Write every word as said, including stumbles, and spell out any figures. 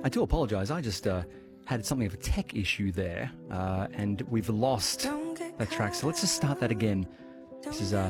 I do apologise. I just uh, had something of a tech issue there, uh, and we've lost that track. So let's just start that again. This is uh,